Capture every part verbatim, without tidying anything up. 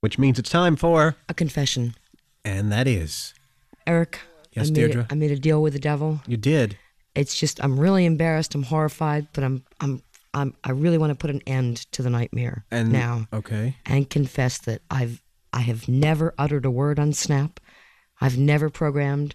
which means it's time for... A confession. And that is... Eric, yes, I, made Deirdre? a, I made a deal with the devil. You did? It's just, I'm really embarrassed, I'm horrified, but I'm, I'm, I'm, I really want to put an end to the nightmare and, now. Okay. And confess that I've, I have never uttered a word on Snap. I've never programmed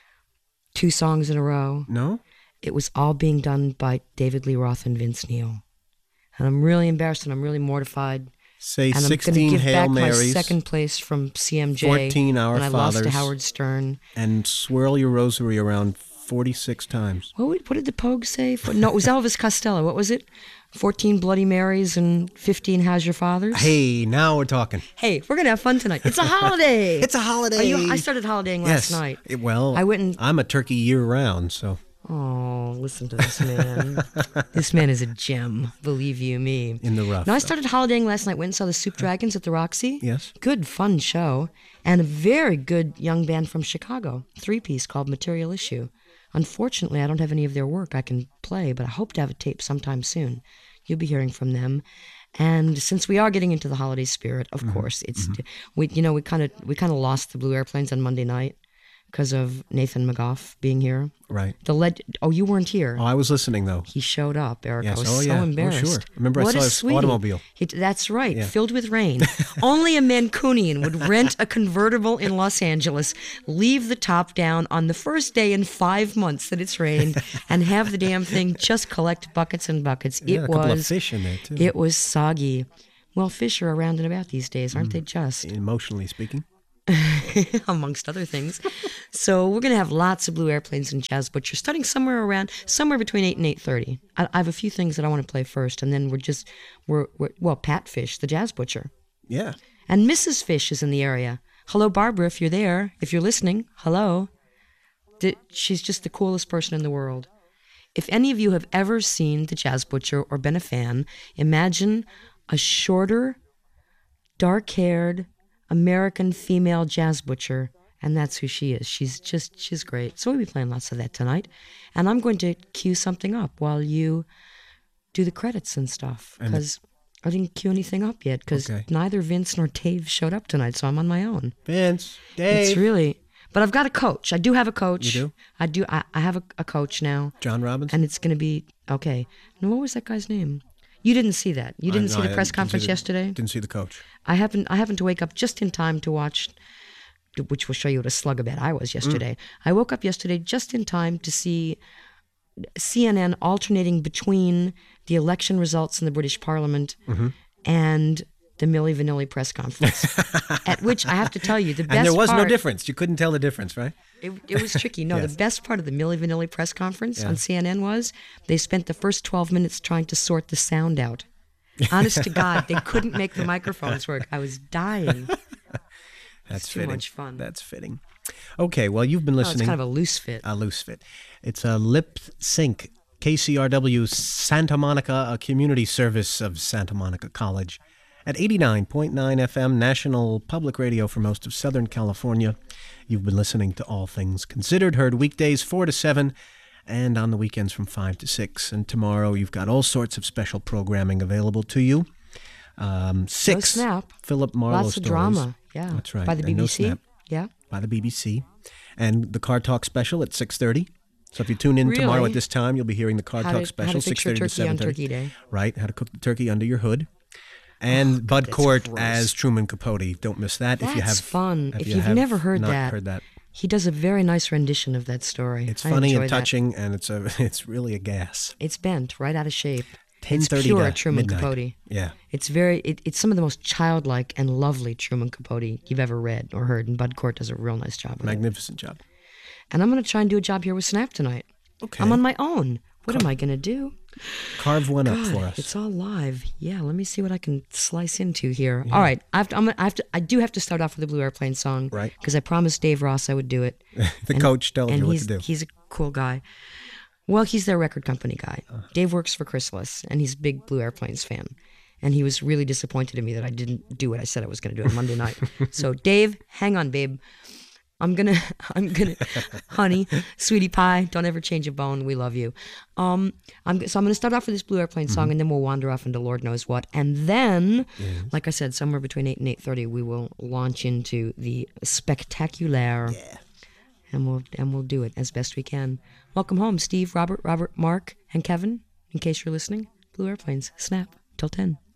two songs in a row. No? It was all being done by David Lee Roth and Vince Neil. And I'm really embarrassed and I'm really mortified. Say and sixteen I'm give Hail back Marys. My second place from C M J. fourteen Our when I Fathers. lost to Howard Stern. And swirl your rosary around forty-six times. What, would, what did the Pogue say? For, no, it was Elvis Costello. What was it? fourteen Bloody Marys and fifteen How's Your Fathers? Hey, now we're talking. Hey, we're going to have fun tonight. It's a holiday. It's a holiday. Are you, I started holidaying yes. last night. It, well, I went and, I'm a turkey year-round, so... Oh, listen to this man. This man is a gem, believe you me. In the rough. No, I started holidaying last night. Went and saw the Soup Dragons at the Roxy. Yes. Good, fun show. And a very good young band from Chicago, three-piece called Material Issue. Unfortunately, I don't have any of their work I can play, but I hope to have a tape sometime soon. You'll be hearing from them. And since we are getting into the holiday spirit, of mm-hmm. course, it's mm-hmm. we you know we kind of we kind of lost the Blue Airplanes on Monday night because of Nathan McGough being here. Right. The led. Oh, you weren't here. Oh, I was listening though. He showed up, Eric. Yes. I was oh, so yeah. embarrassed. Oh, sure. Remember, what I saw a his sweetie. automobile. He, that's right, yeah. filled with rain. Only a Mancunian would rent a convertible in Los Angeles, leave the top down on the first day in five months that it's rained, and have the damn thing just collect buckets and buckets. Yeah, it a couple was of fish in there too. It was soggy. Well, fish are around and about these days, aren't mm. they just? Emotionally speaking. Amongst other things. So we're going to have lots of Blue Airplanes and Jazz Butcher starting somewhere around, somewhere between eight and eight thirty. I, I have a few things that I want to play first, and then we're just, we're, we're well, Pat Fish, the Jazz Butcher. Yeah. And Missus Fish is in the area. Hello, Barbara, if you're there, if you're listening, hello. D- she's just the coolest person in the world. If any of you have ever seen the Jazz Butcher or been a fan, imagine a shorter, dark-haired, American female jazz butcher, and that's who she is. She's just, she's great. So we'll be playing lots of that tonight. And I'm going to cue something up while you do the credits and stuff, because I didn't cue anything up yet, because okay. neither Vince nor Dave showed up tonight, so I'm on my own. Vince, Dave. It's really, but I've got a coach. I do have a coach. You do? I do. I, I have a, a coach now. John Robbins? And it's going to be, okay. Now, what was that guy's name? You didn't see that. You didn't I, see no, the I press didn't conference see the, yesterday? Didn't see the coach. I happened I happened to wake up just in time to watch, which will show you what a slug of it I was yesterday. Mm. I woke up yesterday just in time to see C N N alternating between the election results in the British Parliament mm-hmm. and the Milli Vanilli press conference, at which I have to tell you, the best And there was part, no difference. You couldn't tell the difference, right? It, it was tricky. No, yes. The best part of the Milli Vanilli press conference yeah. on C N N was they spent the first twelve minutes trying to sort the sound out. Honest to God, they couldn't make the microphones work. I was dying. That's it's too fitting. much fun. That's fitting. Okay, well, you've been listening. Oh, it's kind of a loose fit. A loose fit. It's a lip sync. K C R W Santa Monica, a community service of Santa Monica College, at eighty-nine point nine F M, National Public Radio for most of Southern California. You've been listening to All Things Considered, heard weekdays four to seven, and on the weekends from five to six. And tomorrow you've got all sorts of special programming available to you. Um, six no Snap. Philip Marlowe Lots stories. of drama. Yeah. That's right. By the And B B C. No Snap. Yeah. By the B B C. And the Card Talk special at six thirty. So if you tune in really? tomorrow at this time, you'll be hearing the Card how Talk to, special, six thirty to seven thirty. Turkey Day. Right, how to cook the turkey under your hood. And oh, Bud God, Cort gross. as Truman Capote. Don't miss that. That's if you have fun. If, if you you've have never heard not that, heard that, he does a very nice rendition of that story. it's I funny and that. touching, and it's a it's really a gas. It's bent right out of shape. ten It's thirty pure to Truman midnight. Capote. Yeah. It's very. It, it's some of the most childlike and lovely Truman Capote you've ever read or heard, and Bud Cort does a real nice job. With Magnificent it. job. And I'm going to try and do a job here with Snap tonight. Okay. I'm on my own. What Car- am I going to do? Carve one God, up for us. It's all live. Yeah, let me see what I can slice into here. Yeah. All right, I have to, I'm, I have to. I do have to start off with the Blue Airplane song, right? Because I promised Dave Ross I would do it. the and, coach told you what he's, to do. He's a cool guy. Well, he's their record company guy. Uh. Dave works for Chrysalis, and he's a big Blue Airplanes fan. And he was really disappointed in me that I didn't do what I said I was going to do on Monday night. So, Dave, hang on, babe. I'm gonna, I'm gonna, honey, sweetie pie, don't ever change a bone. We love you. Um, I'm so I'm gonna start off with this Blue Airplane song, mm-hmm. and then we'll wander off into Lord knows what, and then, yes. like I said, somewhere between eight and eight thirty, we will launch into the spectacular. Yeah. And we'll and we'll do it as best we can. Welcome home, Steve, Robert, Robert, Mark, and Kevin. In case you're listening, Blue Airplanes. Snap. Till ten.